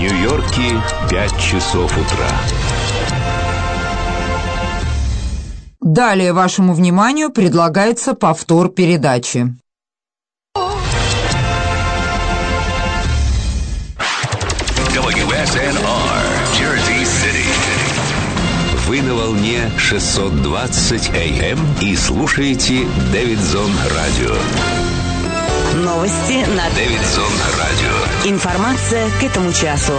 Нью-Йорке 5 часов утра. Далее вашему вниманию предлагается повтор передачи. WSNR, Jersey City. Вы на волне 620 AM и слушаете Дэвидсон Радио. Новости на Дэвидсон Радио. Информация к этому часу.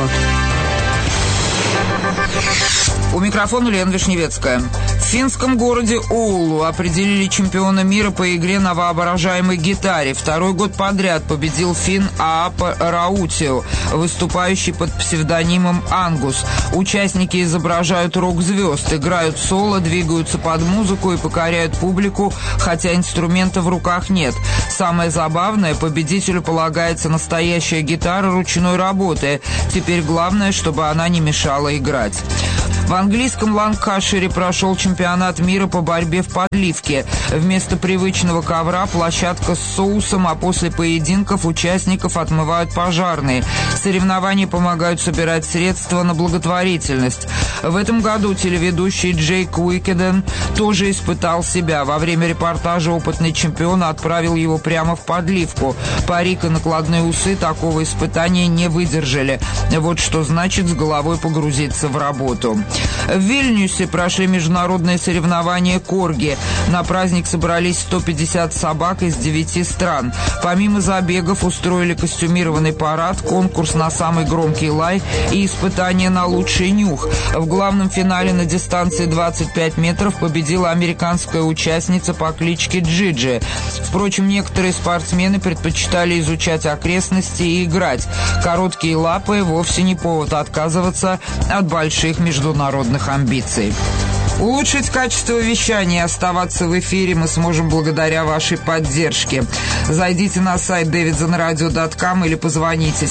У микрофона Лена Вишневецкая. В финском городе Оулу определили чемпиона мира по игре на воображаемой гитаре. Второй год подряд победил финн Аапа Раутио, выступающий под псевдонимом Ангус. Участники изображают рок-звезд, играют соло, двигаются под музыку и покоряют публику, хотя инструмента в руках нет. Самое забавное, победителю полагается настоящая гитара ручной работы. Теперь главное, чтобы она не мешала играть. В английском Ланкашире прошел чемпионат мира по борьбе в подливке. Вместо привычного ковра площадка с соусом, а после поединков участников отмывают пожарные. Соревнования помогают собирать средства на благотворительность. В этом году телеведущий Джейк Уикеден тоже испытал себя. Во время репортажа опытный чемпион отправил его прямо в подливку. Парик и накладные усы такого испытания не выдержали. Вот что значит с головой погрузиться в работу. В Вильнюсе прошли международные соревнования корги. На праздник собрались 150 собак из 9 стран. Помимо забегов устроили костюмированный парад, конкурс на самый громкий лай и испытания на лучший нюх. В главном финале на дистанции 25 метров победила американская участница по кличке Джиджи. Впрочем, некоторые спортсмены предпочитали изучать окрестности и играть. Короткие лапы вовсе не повод отказываться от больших международных амбиций. Улучшить качество вещания и оставаться в эфире мы сможем благодаря вашей поддержке. Зайдите на сайт davidsonradio.com или позвоните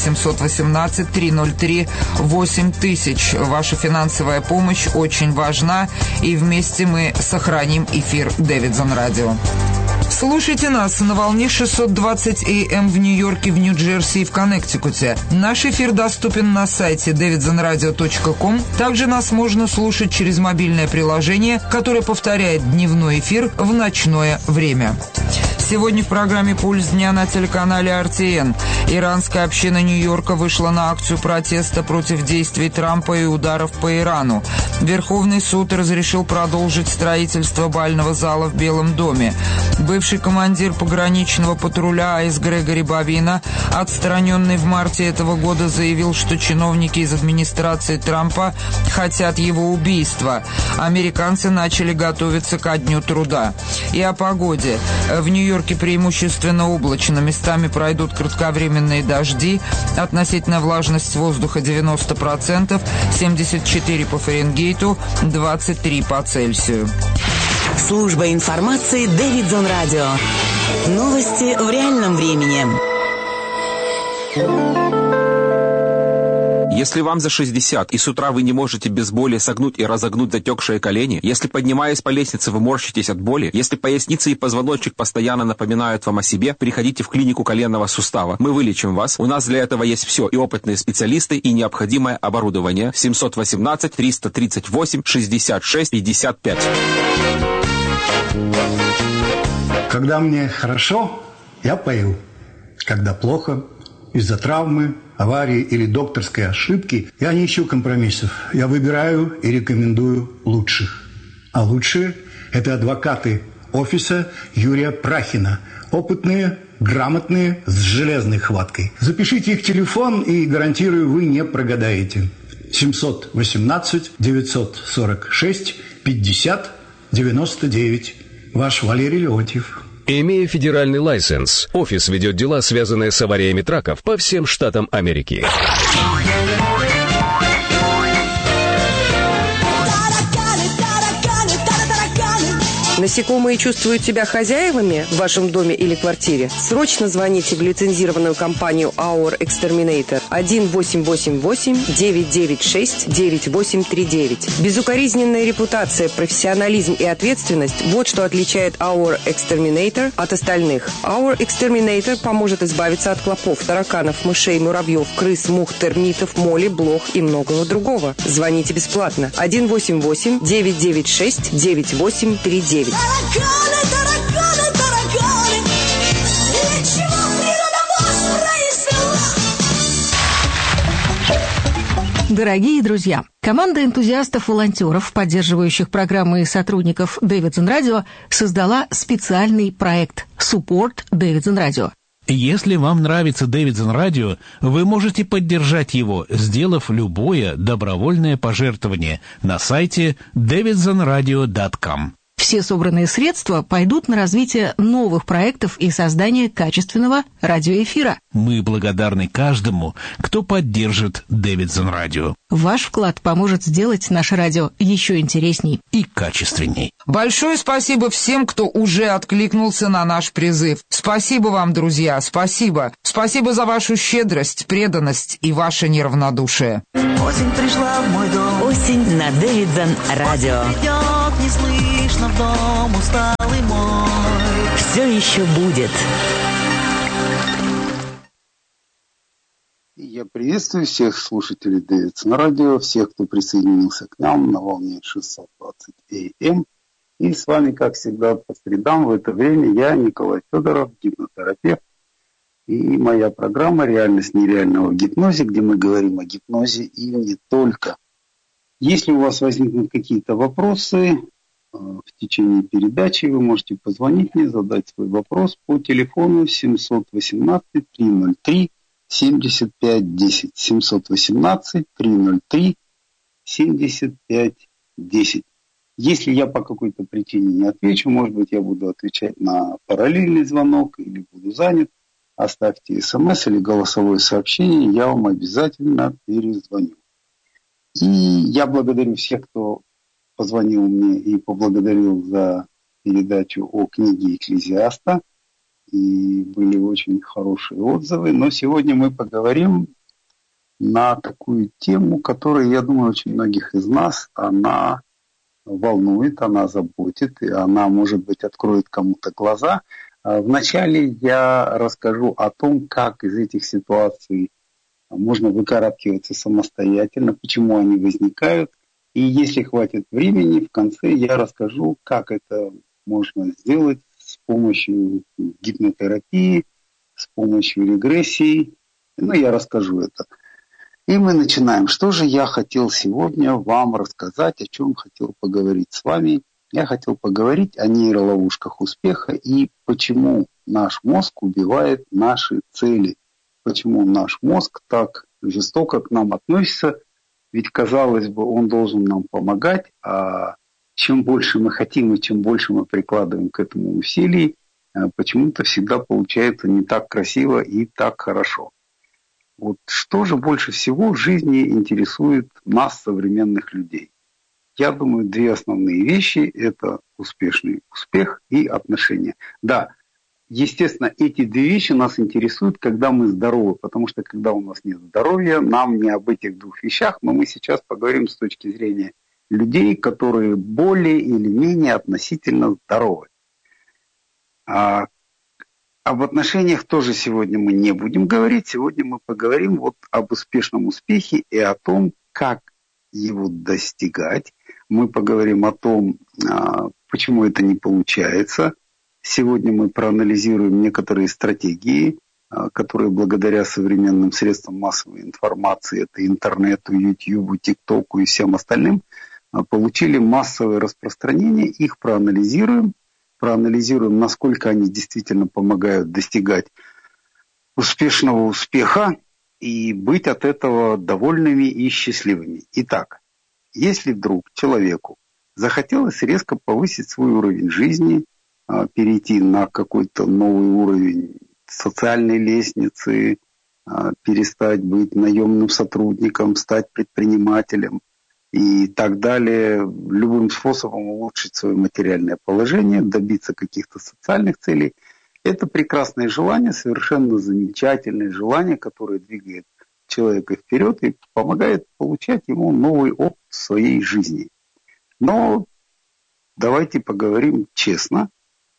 718-303-8000. Ваша финансовая помощь очень важна, и вместе мы сохраним эфир Дэвидсон Радио. Слушайте нас на волне 620 AM в Нью-Йорке, в Нью-Джерси и в Коннектикуте. Наш эфир доступен на сайте davidsonradio.com. Также нас можно слушать через мобильное приложение, которое повторяет дневной эфир в ночное время. Сегодня в программе «Пульс дня» на телеканале RTN. Иранская община Нью-Йорка вышла на акцию протеста против действий Трампа и ударов по Ирану. Верховный суд разрешил продолжить строительство бального зала в Белом доме. Бывший командир пограничного патруля А.С. Грегори Бовина, отстраненный в марте этого года, заявил, что чиновники из администрации Трампа хотят его убийства. Американцы начали готовиться ко дню труда. И о погоде. В Нью-Йорке преимущественно облачно, местами пройдут кратковременные дожди, относительная влажность воздуха 90%, 74 по Фаренгейту, 23 по Цельсию. Служба информации Дэвидсон Радио. Новости в реальном времени. Если вам за 60 и с утра вы не можете без боли согнуть и разогнуть затекшие колени, если, поднимаясь по лестнице, вы морщитесь от боли, если поясница и позвоночник постоянно напоминают вам о себе, приходите в клинику коленного сустава. Мы вылечим вас. У нас для этого есть все: и опытные специалисты, и необходимое оборудование. 718-338-66-55. Когда мне хорошо, я пою. Когда плохо, из-за травмы, аварии или докторской ошибки, я не ищу компромиссов. Я выбираю и рекомендую лучших. А лучшие – это адвокаты офиса Юрия Прахина. Опытные, грамотные, с железной хваткой. Запишите их телефон, и, гарантирую, вы не прогадаете. 718-946-50-99. Ваш Валерий Леонтьев. Имея федеральный лайсенс, офис ведет дела, связанные с авариями траков по всем штатам Америки. Насекомые чувствуют себя хозяевами в вашем доме или квартире? Срочно звоните в лицензированную компанию Our Exterminator 1-888-996-9839. Безукоризненная репутация, профессионализм и ответственность – вот что отличает Our Exterminator от остальных. Our Exterminator поможет избавиться от клопов, тараканов, мышей, муравьев, крыс, мух, термитов, моли, блох и многого другого. Звоните бесплатно. 1-888-996-9839. Дорогие друзья, команда энтузиастов-волонтеров, поддерживающих программы и сотрудников Davidson Radio, создала специальный проект «Support Davidson Radio». Если вам нравится Davidson Radio, вы можете поддержать его, сделав любое добровольное пожертвование на сайте davidsonradio.com. Все собранные средства пойдут на развитие новых проектов и создание качественного радиоэфира. Мы благодарны каждому, кто поддержит Davidson Radio. Ваш вклад поможет сделать наше радио еще интересней и качественней. Большое спасибо всем, кто уже откликнулся на наш призыв. Спасибо вам, друзья, спасибо. Спасибо за вашу щедрость, преданность и ваше неравнодушие. Осень пришла в мой дом. Осень на Davidson Radio. Идет неслышно в дом усталый мой. Все еще будет. Я приветствую всех слушателей Davidson Radio, всех, кто присоединился к нам на волне 620 AM. И с вами, как всегда, по средам в это время я, Николай Федоров, гипнотерапевт. И моя программа «Реальность нереального в гипнозе», где мы говорим о гипнозе и не только. Если у вас возникнут какие-то вопросы в течение передачи, вы можете позвонить мне, задать свой вопрос по телефону 718-303-7510. 718-303-7510. Если я по какой-то причине не отвечу, может быть, я буду отвечать на параллельный звонок или буду занят, оставьте смс или голосовое сообщение, я вам обязательно перезвоню. И я благодарю всех, кто позвонил мне и поблагодарил за передачу о книге Экклезиаста. И были очень хорошие отзывы. Но сегодня мы поговорим на такую тему, которая, я думаю, очень многих из нас, она волнует, она заботит, и она, может быть, откроет кому-то глаза. Вначале я расскажу о том, как из этих ситуаций можно выкарабкиваться самостоятельно, почему они возникают. И если хватит времени, в конце я расскажу, как это можно сделать с помощью гипнотерапии, с помощью регрессии. Ну, я расскажу это. И мы начинаем. Что же я хотел сегодня вам рассказать, о чем хотел поговорить с вами? Я хотел поговорить о нейроловушках успеха и почему наш мозг убивает наши цели. Почему наш мозг так жестоко к нам относится. Ведь, казалось бы, он должен нам помогать, а чем больше мы хотим и чем больше мы прикладываем к этому усилий, почему-то всегда получается не так красиво и так хорошо. Вот что же больше всего в жизни интересует нас, современных людей? Я думаю, две основные вещи – это успешный успех и отношения. Да, естественно, эти две вещи нас интересуют, когда мы здоровы, потому что когда у нас нет здоровья, нам не об этих двух вещах, но мы сейчас поговорим с точки зрения людей, которые более или менее относительно здоровы. Об отношениях тоже сегодня мы не будем говорить. Сегодня мы поговорим вот об успешном успехе и о том, как его достигать. Мы поговорим о том, почему это не получается. Сегодня мы проанализируем некоторые стратегии, которые благодаря современным средствам массовой информации, это интернету, ютубу, тиктоку и всем остальным, получили массовое распространение. Их проанализируем, насколько они действительно помогают достигать успешного успеха и быть от этого довольными и счастливыми. Итак, если вдруг человеку захотелось резко повысить свой уровень жизни, перейти на какой-то новый уровень социальной лестницы, перестать быть наемным сотрудником, стать предпринимателем, и так далее, любым способом улучшить свое материальное положение, добиться каких-то социальных целей. Это прекрасное желание, совершенно замечательное желание, которое двигает человека вперед и помогает получать ему новый опыт в своей жизни. Но давайте поговорим честно,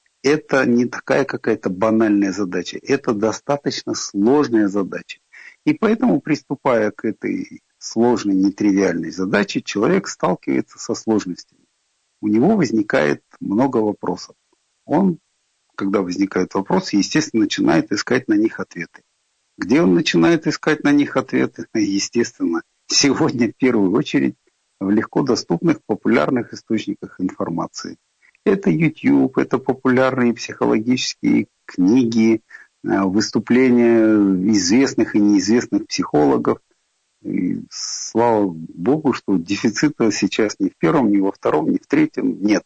это не такая какая-то банальная задача, это достаточно сложная задача. И поэтому, приступая к этой сложной, нетривиальной задаче, человек сталкивается со сложностями. У него возникает много вопросов. Он, когда возникают вопросы, естественно, начинает искать на них ответы. Где он начинает искать на них ответы? Естественно, сегодня в первую очередь в легко доступных популярных источниках информации. Это YouTube, это популярные психологические книги, выступления известных и неизвестных психологов. И слава Богу, что дефицита сейчас ни в первом, ни во втором, ни в третьем нет.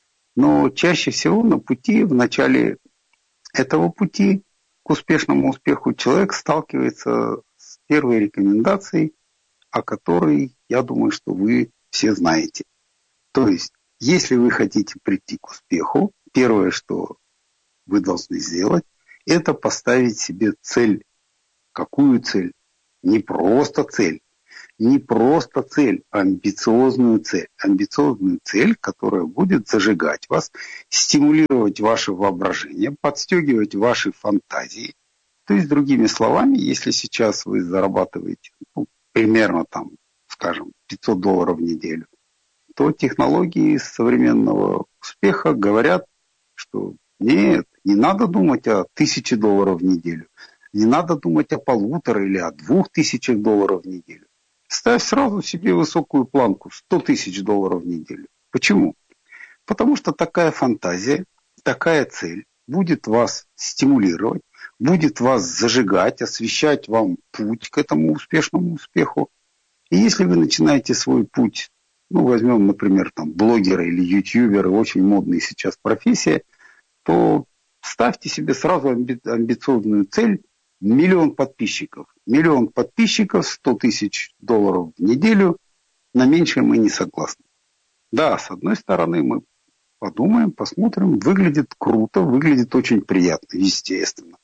Но чаще всего на пути, в начале этого пути к успешному успеху человек сталкивается с первой рекомендацией, о которой, я думаю, что вы все знаете. То есть, если вы хотите прийти к успеху, первое, что вы должны сделать, это поставить себе цель. Какую цель? Не просто цель. Не просто цель, а амбициозную цель. Амбициозную цель, которая будет зажигать вас, стимулировать ваше воображение, подстегивать ваши фантазии. То есть, другими словами, если сейчас вы зарабатываете примерно там, скажем, $500 в неделю, то технологии современного успеха говорят, что нет, не надо думать о $1000 в неделю, не надо думать о 1,5 или о $2000 в неделю. Ставь сразу себе высокую планку, $100 000 в неделю. Почему? Потому что такая фантазия, такая цель будет вас стимулировать, будет вас зажигать, освещать вам путь к этому успешному успеху. И если вы начинаете свой путь, возьмем, например, там, блогеры или ютуберы, очень модная сейчас профессия, то ставьте себе сразу амбициозную цель – 1 миллион подписчиков. 1 миллион подписчиков, $100 000 в неделю. На меньшее мы не согласны. Да, с одной стороны, мы подумаем, посмотрим, выглядит круто, выглядит очень приятно, естественно.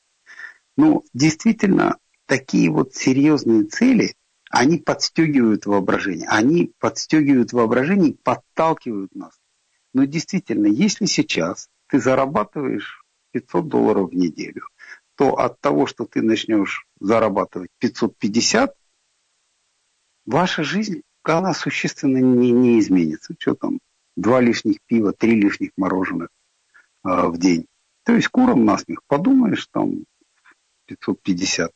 Но действительно, такие вот серьезные цели, они подстегивают воображение. Они подстегивают воображение и подталкивают нас. Но действительно, если сейчас ты зарабатываешь $500 в неделю, то от того, что ты начнешь зарабатывать 550, ваша жизнь, она существенно не изменится. Что там, 2 лишних пива, 3 лишних мороженых в день. То есть курам насмех. Подумаешь, там 550.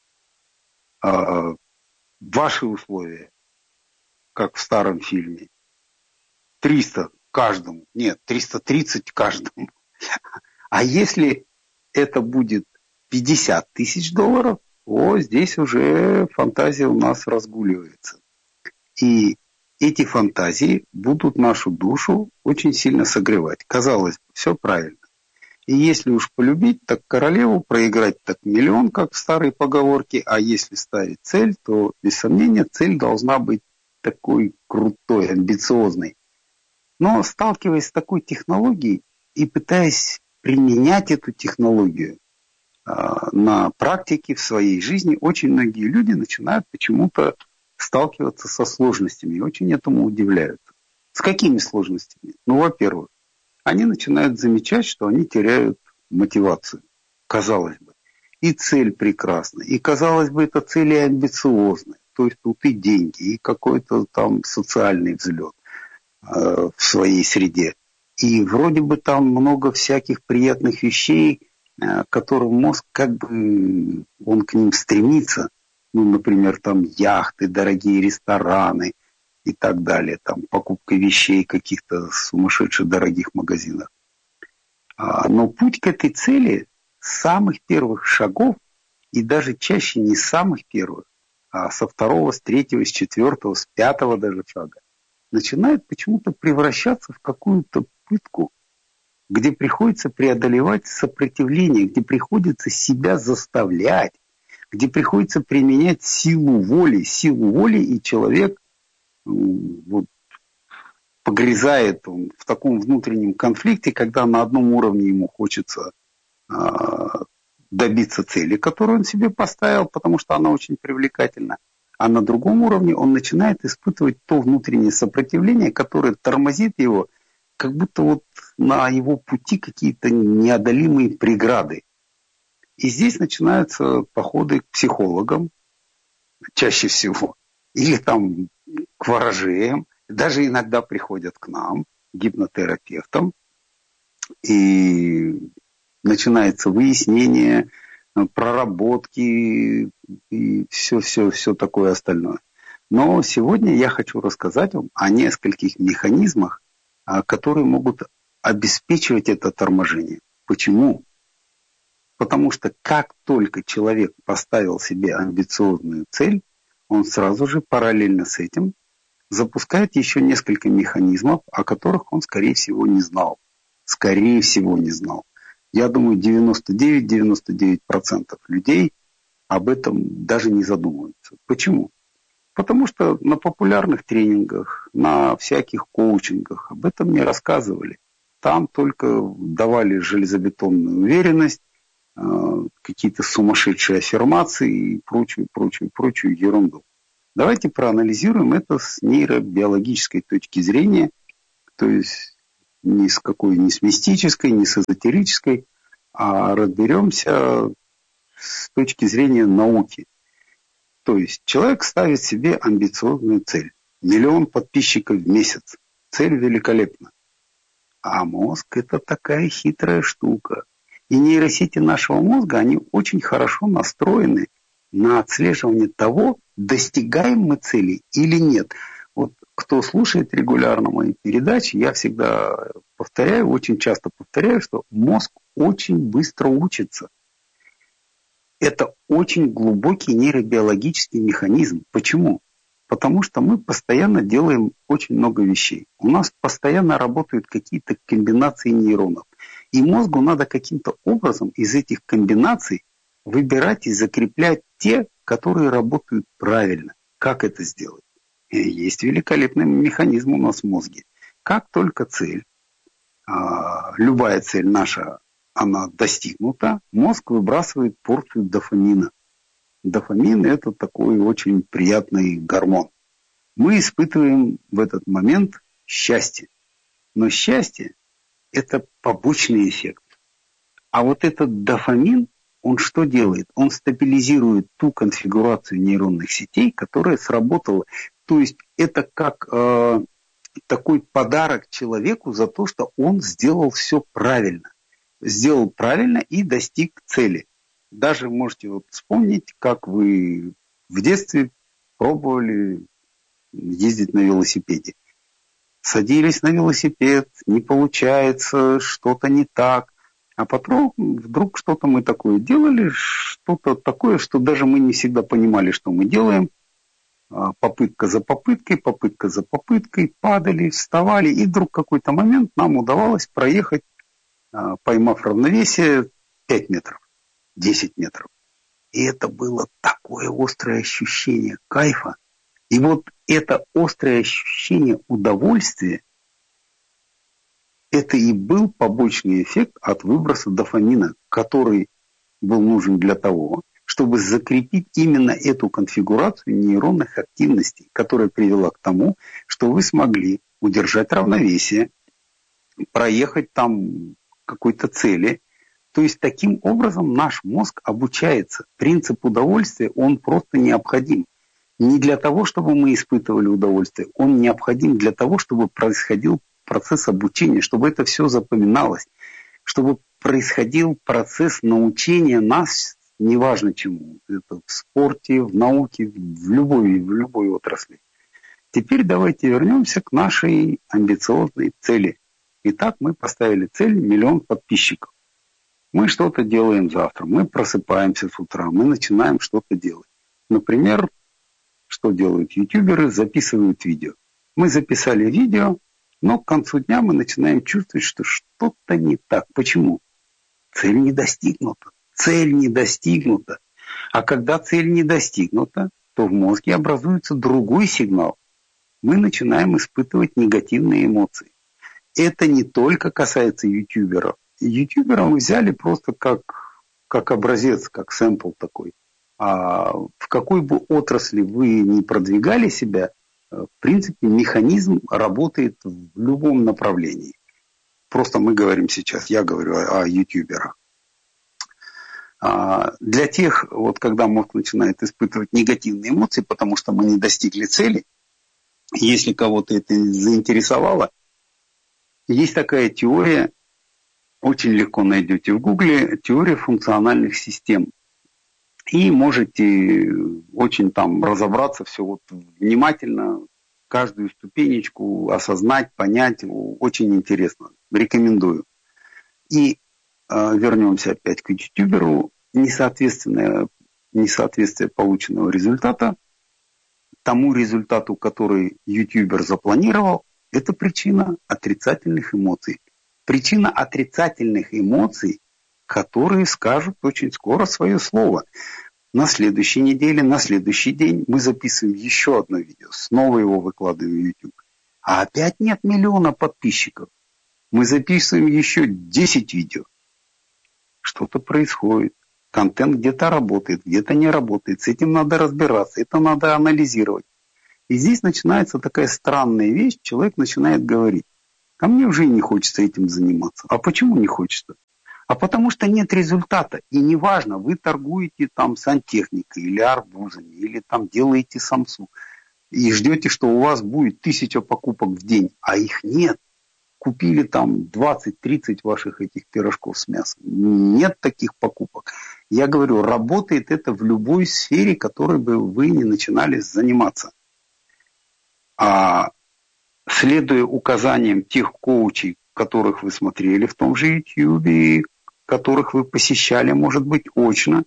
Ваши условия, как в старом фильме, 300 каждому. Нет, 330 каждому. А если это будет $50 000, здесь уже фантазия у нас разгуливается. И эти фантазии будут нашу душу очень сильно согревать. Казалось бы, все правильно. И если уж полюбить, так королеву, проиграть так миллион, как в старой поговорке, а если ставить цель, то, без сомнения, цель должна быть такой крутой, амбициозной. Но сталкиваясь с такой технологией и пытаясь применять эту технологию на практике в своей жизни, очень многие люди начинают почему-то сталкиваться со сложностями и очень этому удивляются. С какими сложностями? Во-первых, они начинают замечать, что они теряют мотивацию. Казалось бы, и цель прекрасная, и, казалось бы, эта цель и амбициозная. То есть тут и деньги, и какой-то там социальный взлет в своей среде. И вроде бы там много всяких приятных вещей, к которым мозг он к ним стремится. Например, там яхты, дорогие рестораны и так далее. Там покупка вещей в каких-то сумасшедших дорогих магазинах. Но путь к этой цели с самых первых шагов, и даже чаще не с самых первых, а со 2-го, с 3-го, с 4-го, с 5-го даже шага, начинает почему-то превращаться в какую-то пытку, где приходится преодолевать сопротивление, где приходится себя заставлять, где приходится применять силу воли, и человек вот, погрязает он в таком внутреннем конфликте, когда на одном уровне ему хочется добиться цели, которую он себе поставил, потому что она очень привлекательна, а на другом уровне он начинает испытывать то внутреннее сопротивление, которое тормозит его, как будто вот на его пути какие-то неодолимые преграды. И здесь начинаются походы к психологам, чаще всего, или там к ворожеям, даже иногда приходят к нам, гипнотерапевтам, и начинается выяснение, проработки и все такое остальное. Но сегодня я хочу рассказать вам о нескольких механизмах, которые могут обеспечивать это торможение. Почему? Потому что как только человек поставил себе амбициозную цель, он сразу же параллельно с этим запускает еще несколько механизмов, о которых он, скорее всего, не знал. Скорее всего, не знал. Я думаю, 99% людей об этом даже не задумываются. Почему? Потому что на популярных тренингах, на всяких коучингах об этом не рассказывали. Там только давали железобетонную уверенность, какие-то сумасшедшие аффирмации и прочую ерунду. Давайте проанализируем это с нейробиологической точки зрения, то есть ни с мистической, ни с эзотерической, а разберемся с точки зрения науки. То есть человек ставит себе амбициозную цель. 1 миллион подписчиков в месяц. Цель великолепна. А мозг — это такая хитрая штука. И нейросети нашего мозга, они очень хорошо настроены на отслеживание того, достигаем мы цели или нет. Вот кто слушает регулярно мои передачи, я всегда повторяю, очень часто повторяю, что мозг очень быстро учится. Это очень глубокий нейробиологический механизм. Почему? Потому что мы постоянно делаем очень много вещей. У нас постоянно работают какие-то комбинации нейронов. И мозгу надо каким-то образом из этих комбинаций выбирать и закреплять те, которые работают правильно. Как это сделать? Есть великолепный механизм у нас в мозге. Как только цель, любая цель наша, она достигнута, мозг выбрасывает порцию дофамина. Дофамин – это такой очень приятный гормон. Мы испытываем в этот момент счастье. Но счастье – это побочный эффект. А вот этот дофамин, он что делает? Он стабилизирует ту конфигурацию нейронных сетей, которая сработала. То есть это как такой подарок человеку за то, что он сделал все правильно. Сделал правильно и достиг цели. Даже можете вот вспомнить, как вы в детстве пробовали ездить на велосипеде. Садились на велосипед, не получается, что-то не так. А потом вдруг что-то мы такое делали, что-то такое, что даже мы не всегда понимали, что мы делаем. Попытка за попыткой, падали, вставали. И вдруг в какой-то момент нам удавалось проехать, поймав равновесие, 5 метров. 10 метров. И это было такое острое ощущение кайфа. И вот это острое ощущение удовольствия, это и был побочный эффект от выброса дофамина, который был нужен для того, чтобы закрепить именно эту конфигурацию нейронных активностей, которая привела к тому, что вы смогли удержать равновесие, проехать там какой-то цели. То есть таким образом наш мозг обучается. Принцип удовольствия, он просто необходим. Не для того, чтобы мы испытывали удовольствие, он необходим для того, чтобы происходил процесс обучения, чтобы это все запоминалось, чтобы происходил процесс научения нас, неважно чему, это в спорте, в науке, в любой отрасли. Теперь давайте вернемся к нашей амбициозной цели. Итак, мы поставили цель 1 миллион подписчиков. Мы что-то делаем завтра, мы просыпаемся с утра, мы начинаем что-то делать. Например, что делают ютуберы? Записывают видео. Мы записали видео, но к концу дня мы начинаем чувствовать, что что-то не так. Почему? Цель не достигнута. Цель не достигнута. А когда цель не достигнута, то в мозге образуется другой сигнал. мы начинаем испытывать негативные эмоции. Это не только касается ютуберов. Ютубера мы взяли просто как образец, как сэмпл такой. А в какой бы отрасли вы ни продвигали себя, в принципе, механизм работает в любом направлении. Просто мы говорим сейчас, я говорю о ютуберах. Для тех, вот когда мозг начинает испытывать негативные эмоции, потому что мы не достигли цели, если кого-то это заинтересовало, есть такая теория, очень легко найдете в Гугле, теория функциональных систем. И можете очень там разобраться, все вот внимательно, каждую ступенечку осознать, понять. Очень интересно. Рекомендую. И вернемся опять к ютуберу. Несоответствие полученного результата тому результату, который ютубер запланировал, это причина отрицательных эмоций. Причина отрицательных эмоций, которые скажут очень скоро свое слово. На следующей неделе, на следующий день мы записываем еще одно видео, снова его выкладываем в YouTube. А опять нет миллиона подписчиков. Мы записываем еще 10 видео. Что-то происходит. Контент где-то работает, где-то не работает. С этим надо разбираться, это надо анализировать. И здесь начинается такая странная вещь. Человек начинает говорить: а мне уже не хочется этим заниматься. А почему не хочется? А потому что нет результата. И неважно, вы торгуете там сантехникой или арбузами, или там делаете самсу, и ждете, что у вас будет 1000 покупок в день, а их нет. Купили там 20-30 ваших этих пирожков с мясом. Нет таких покупок. Я говорю, работает это в любой сфере, которой бы вы не начинали заниматься. А следуя указаниям тех коучей, которых вы смотрели в том же YouTube, которых вы посещали, может быть, очно,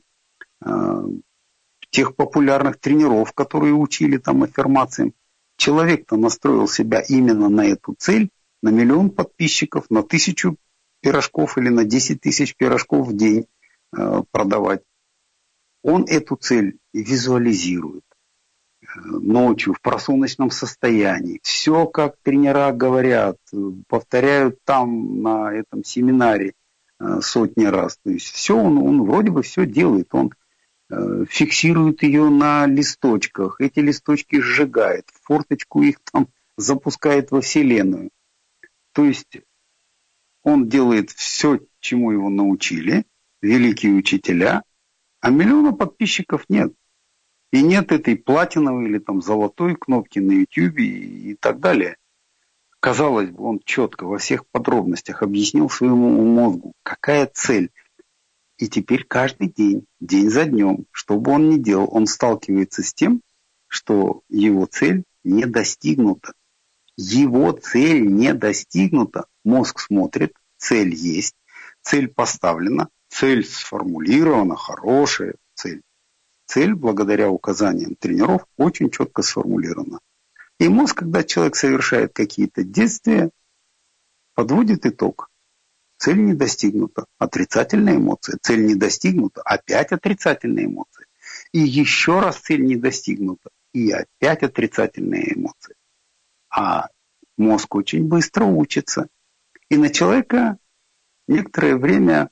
тех популярных тренеров, которые учили там аффирмациям, человек-то настроил себя именно на эту цель, на 1 000 000 подписчиков, на 1000 пирожков или на 10 000 пирожков в день продавать. Он эту цель визуализирует ночью в просоночном состоянии. Все, как тренера говорят, повторяют там на этом семинаре сотни раз. То есть все он вроде бы все делает. Он фиксирует ее на листочках. Эти листочки сжигает. В форточку их там запускает во Вселенную. То есть он делает все, чему его научили великие учителя, а 1 000 000 подписчиков нет. И нет этой платиновой или там золотой кнопки на YouTube и так далее. Казалось бы, он четко во всех подробностях объяснил своему мозгу, какая цель. И теперь каждый день, день за днем, что бы он ни делал, он сталкивается с тем, что его цель не достигнута. Его цель не достигнута. Мозг смотрит, цель есть, цель поставлена, цель сформулирована, хорошая цель. Цель, благодаря указаниям тренеров, очень четко сформулирована. И мозг, когда человек совершает какие-то действия, подводит итог. Цель не достигнута. Отрицательная эмоция. Цель не достигнута. Опять отрицательная эмоция. И еще раз цель не достигнута. И опять отрицательные эмоции. А мозг очень быстро учится. И на человека некоторое время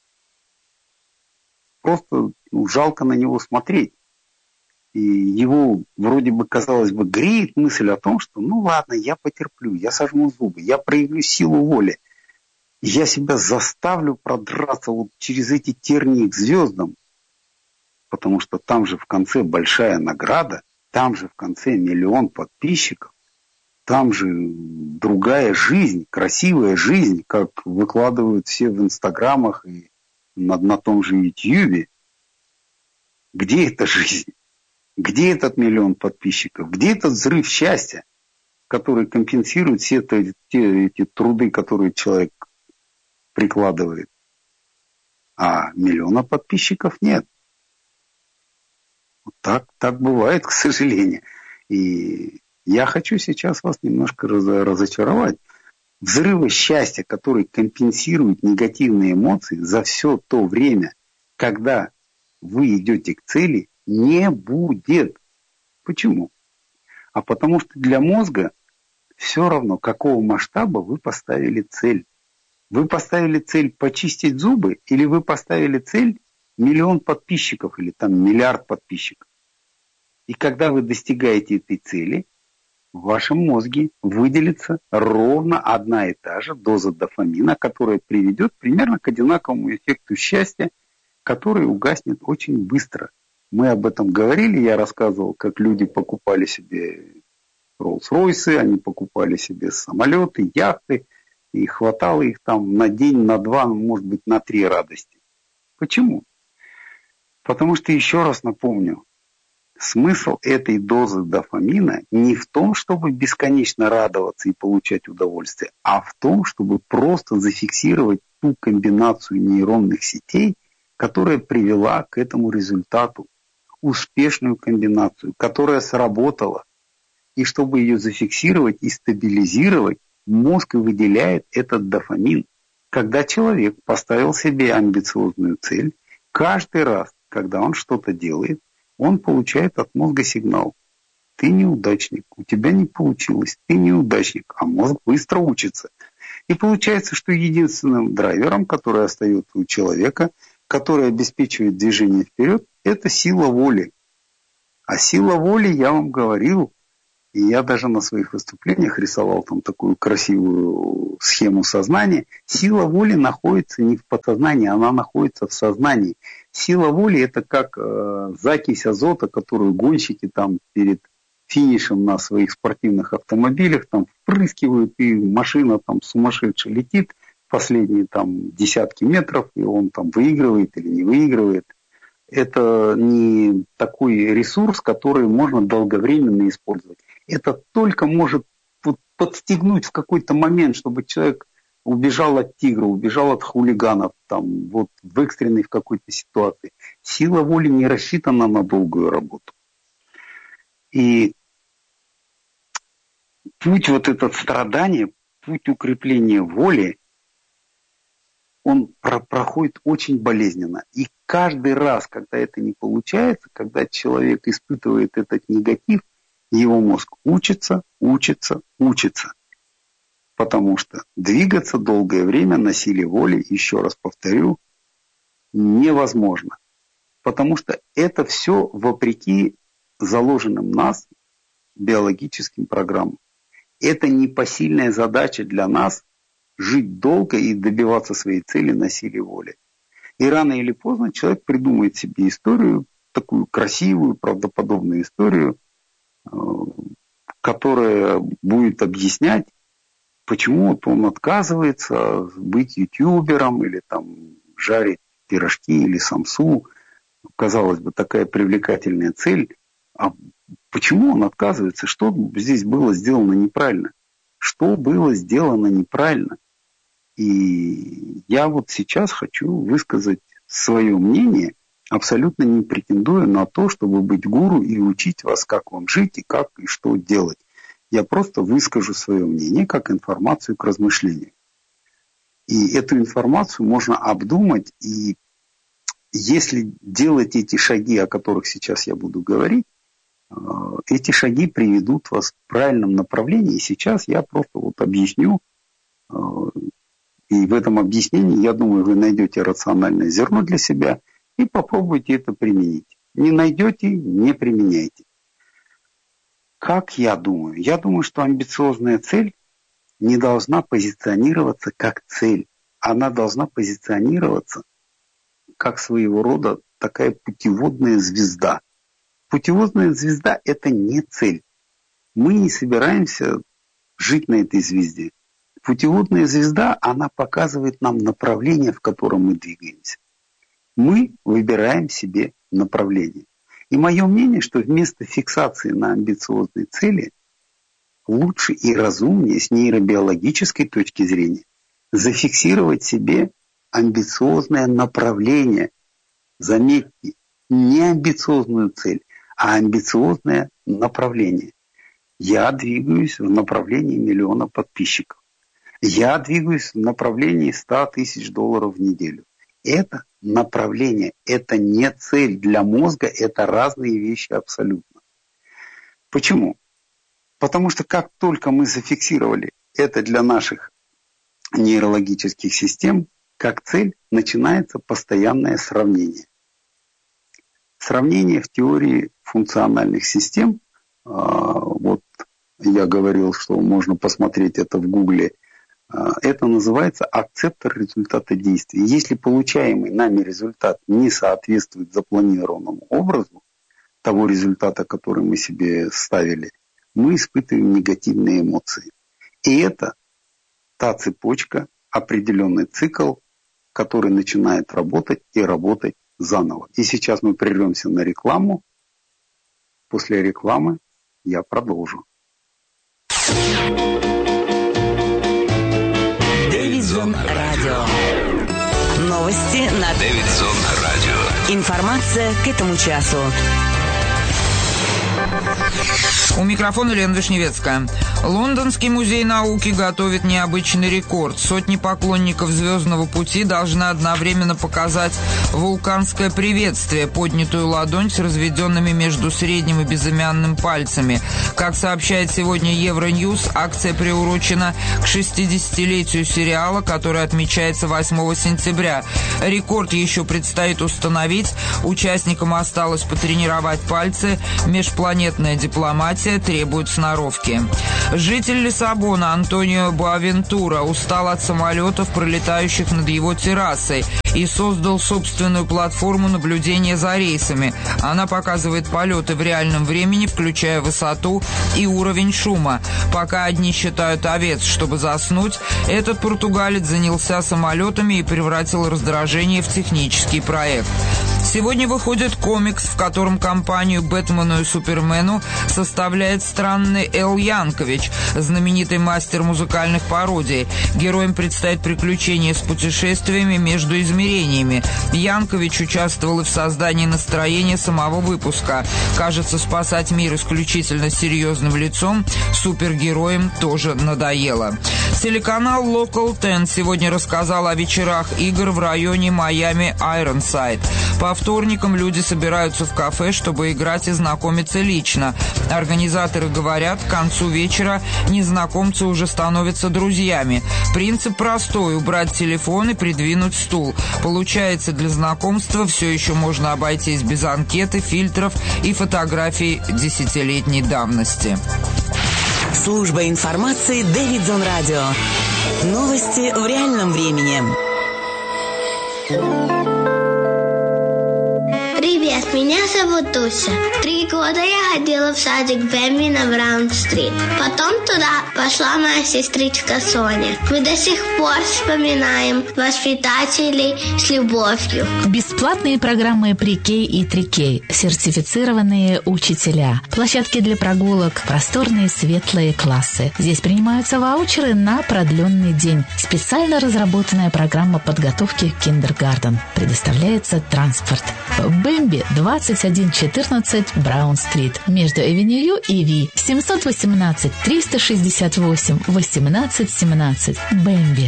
просто жалко на него смотреть. И его вроде бы, казалось бы, греет мысль о том, что ну ладно, я потерплю, я сожму зубы, я проявлю силу воли. Я себя заставлю продраться вот через эти тернии к звездам. Потому что там же в конце большая награда, там же в конце 1 000 000 подписчиков, там же другая жизнь, красивая жизнь, как выкладывают все в инстаграмах и на том же Ютьюбе. Где эта жизнь? Где этот 1 000 000 подписчиков? Где этот взрыв счастья, который компенсирует все эти труды, которые человек прикладывает? А 1 000 000 подписчиков нет. Так бывает, к сожалению. И я хочу сейчас вас немножко разочаровать. Взрывы счастья, которые компенсируют негативные эмоции за все то время, когда вы идете к цели, не будет. Почему? а потому что для мозга все равно, какого масштаба вы поставили цель. Вы поставили цель почистить зубы, или вы поставили цель 1 миллион подписчиков, или там 1 миллиард подписчиков. И когда вы достигаете этой цели, в вашем мозге выделится ровно одна и та же доза дофамина, которая приведет примерно к одинаковому эффекту счастья, который угаснет очень быстро. Мы об этом говорили, я рассказывал, как люди покупали себе Роллс-Ройсы, они покупали себе самолеты, яхты, и хватало их там на день, на два, может быть, на 3 радости. Почему? Потому что, еще раз напомню, смысл этой дозы дофамина не в том, чтобы бесконечно радоваться и получать удовольствие, а в том, чтобы просто зафиксировать ту комбинацию нейронных сетей, которая привела к этому результату, успешную комбинацию, которая сработала. И чтобы ее зафиксировать и стабилизировать, мозг выделяет этот дофамин. Когда человек поставил себе амбициозную цель, каждый раз, когда он что-то делает, он получает от мозга сигнал. Ты неудачник, у тебя не получилось, ты неудачник, а мозг быстро учится. И получается, что единственным драйвером, который остается у человека, который обеспечивает движение вперед, это сила воли. А сила воли, я вам говорил, и я даже на своих выступлениях рисовал там такую красивую схему сознания. Сила воли находится не в подсознании, она находится в сознании. Сила воли это как закись азота, которую гонщики там перед финишем на своих спортивных автомобилях там впрыскивают, и машина там сумасшедше летит последние там десятки метров, и он там выигрывает или не выигрывает. Это не такой ресурс, который можно долговременно использовать. Это только может подстегнуть в какой-то момент, чтобы человек убежал от тигра, убежал от хулиганов, там, вот в экстренной в какой-то ситуации. Сила воли не рассчитана на долгую работу. И путь вот этот страдания, путь укрепления воли, он проходит очень болезненно. И каждый раз, когда это не получается, когда человек испытывает этот негатив, его мозг учится. Потому что двигаться долгое время на силе воли, еще раз повторю, невозможно. Потому что это все вопреки заложенным в нас биологическим программам. Это непосильная задача для нас жить долго и добиваться своей цели на силе воли. И рано или поздно человек придумает себе историю, такую красивую, правдоподобную историю, которая будет объяснять, почему он отказывается быть ютубером или там жарить пирожки или самсу. Казалось бы, такая привлекательная цель. А почему он отказывается? Что здесь было сделано неправильно? Что было сделано неправильно? И я вот сейчас хочу высказать свое мнение, абсолютно не претендуя на то, чтобы быть гуру и учить вас, как вам жить и как и что делать. Я просто выскажу свое мнение как информацию к размышлению. И эту информацию можно обдумать, и если делать эти шаги, о которых сейчас я буду говорить, эти шаги приведут вас в правильном направлении. И сейчас я просто вот объясню, и в этом объяснении, я думаю, вы найдете рациональное зерно для себя и попробуйте это применить. Не найдете, не применяйте. Как я думаю? Я думаю, что амбициозная цель не должна позиционироваться как цель. Она должна позиционироваться как своего рода такая путеводная звезда. Путеводная звезда – это не цель. Мы не собираемся жить на этой звезде. Путеводная звезда, она показывает нам направление, в котором мы двигаемся. Мы выбираем себе направление. И мое мнение, что вместо фиксации на амбициозной цели лучше и разумнее с нейробиологической точки зрения зафиксировать себе амбициозное направление. Заметьте, не амбициозную цель, а амбициозное направление. Я двигаюсь в направлении 1 миллиона подписчиков. Я двигаюсь в направлении $100 тысяч в неделю. Это направление, это не цель для мозга, это разные вещи абсолютно. Почему? Потому что как только мы зафиксировали это для наших нейрологических систем, как цель, начинается постоянное сравнение. Сравнение в теории функциональных систем, вот я говорил, что можно посмотреть это в Гугле, это называется акцептор результата действия. Если получаемый нами результат не соответствует запланированному образу того результата, который мы себе ставили, мы испытываем негативные эмоции. И это та цепочка, определенный цикл, который начинает работать и работать заново. И сейчас мы прервемся на рекламу. После рекламы я продолжу. Дэвидзон Радио. Новости на Дэвидзон Радио. Информация к этому часу. У микрофона Лена Вишневецкая. Лондонский музей науки готовит необычный рекорд. Сотни поклонников «Звездного пути» должны одновременно показать вулканское приветствие, поднятую ладонь с разведенными между средним и безымянным пальцами. Как сообщает сегодня Евроньюз, акция приурочена к 60-летию сериала, который отмечается 8 сентября. Рекорд еще предстоит установить. Участникам осталось потренировать пальцы. Межпланетная дипломатия требует сноровки. Житель Лиссабона Антонио Буавентура устал от самолетов, пролетающих над его террасой, и создал собственную платформу наблюдения за рейсами. Она показывает полеты в реальном времени, включая высоту и уровень шума. Пока одни считают овец, чтобы заснуть, этот португалец занялся самолетами и превратил раздражение в технический проект. Сегодня выходит комикс, в котором компанию Бэтмену и Супермену составляет странный Эл Янкович, знаменитый мастер музыкальных пародий. Героям предстоит приключение с путешествиями между измерениями. Янкович участвовал и в создании настроения самого выпуска. Кажется, спасать мир исключительно серьезным лицом супергероям тоже надоело. Телеканал Local 10 сегодня рассказал о вечерах игр в районе Майами-Айронсайд. По вторникам люди собираются в кафе, чтобы играть и знакомиться лично. Организаторы говорят, к концу вечера незнакомцы уже становятся друзьями. Принцип простой – убрать телефон и придвинуть стул. Получается, для знакомства все еще можно обойтись без анкеты, фильтров и фотографий десятилетней давности. Служба информации Дэвидзон Радио. Новости в реальном времени. Привет, меня зовут Туся. 3 года я ходила в садик Бэмби на Браун-стрит. Потом туда пошла моя сестричка Соня. Мы до сих пор вспоминаем воспитателей с любовью. Бесплатные программы Pre-K и 3K, сертифицированные учителя, площадки для прогулок, просторные светлые классы. Здесь принимаются ваучеры на продленный день. Специально разработанная программа подготовки к киндергартен. Предоставляется транспорт. Бэмби 2114 Браун-стрит между Эвеню и Ви. 718-368-1817. Бэмби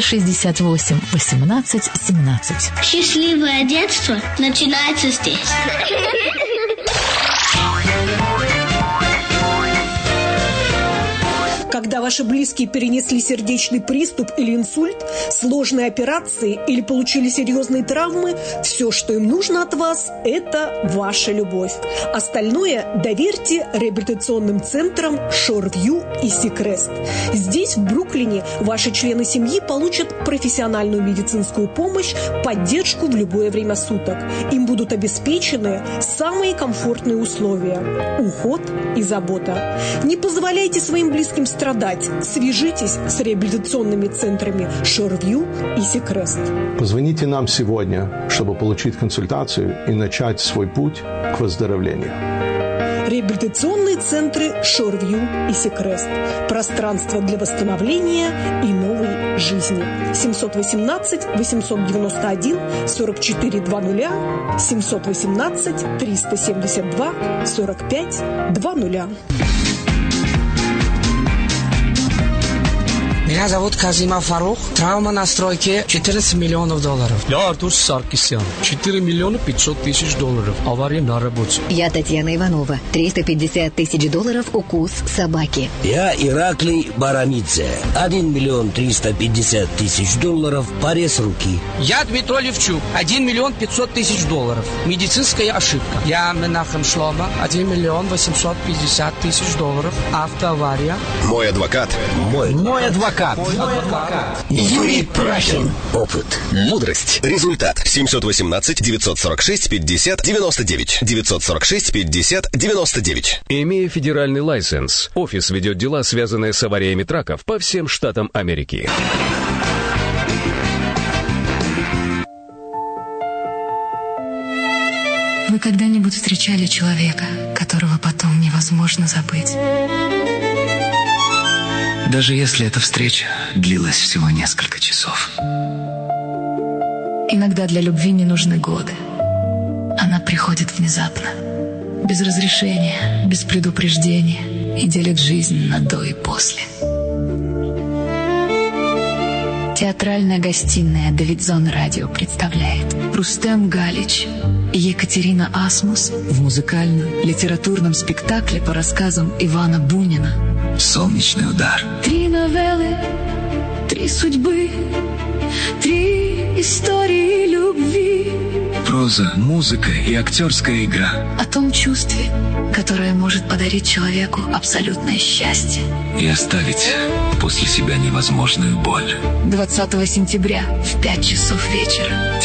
368-1817. Счастливое детство начинается здесь. Когда ваши близкие перенесли сердечный приступ или инсульт, сложные операции или получили серьезные травмы, все, что им нужно от вас, это ваша любовь. Остальное доверьте реабилитационным центрам Shoreview и Seacrest. Здесь, в Бруклине, ваши члены семьи получат профессиональную медицинскую помощь, поддержку в любое время суток. Им будут обеспечены самые комфортные условия, уход и забота. Не позволяйте своим близким страдать. Свяжитесь с реабилитационными центрами Shoreview и Seacrest. Позвоните нам сегодня, чтобы получить консультацию и начать свой путь к выздоровлению. Реабилитационные центры Shoreview и Seacrest. Пространство для восстановления и новой жизни. 718-891-4420, 718-372-4520. Меня зовут Казима Фарух. Травма на стройке $14 миллионов. Я Артур Саркисян. $4 миллиона 500 тысяч. Авария на работе. Я Татьяна Иванова. $350 тысяч. Укус собаки. Я Ираклий Барамидзе. $1 миллион 350 тысяч. Порез руки. Я Дмитрий Левчук. $1 миллион 500 тысяч. Медицинская ошибка. Я Менахем Шлома. $1 миллион 850 тысяч. Автоавария. Мой адвокат. Мой адвокат. Юрий Прахин. Опыт. Мудрость. Результат. 718-946-50-99. 946-50-99. Имея федеральный лайсенс, офис ведет дела, связанные с авариями траков по всем штатам Америки. Вы когда-нибудь встречали человека, которого потом невозможно забыть? Даже если эта встреча длилась всего несколько часов. Иногда для любви не нужны годы. Она приходит внезапно, без разрешения, без предупреждения и делит жизнь на до и после. Театральная гостиная «Давидзон Радио» представляет Рустем Галич и Екатерина Асмус в музыкальном литературном спектакле по рассказам Ивана Бунина «Солнечный удар». 3 новеллы, 3 судьбы, 3 истории любви. Проза, музыка и актерская игра. О том чувстве, которое может подарить человеку абсолютное счастье. И оставить после себя невозможную боль. 20 сентября в 5 часов вечера.